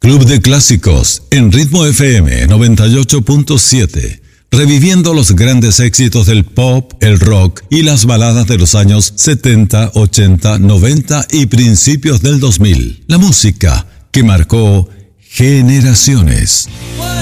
Club de Clásicos en Ritmo FM 98.7. Reviviendo los grandes éxitos del pop, el rock y las baladas de los años 70, 80, 90 y principios del 2000. La música que marcó generaciones.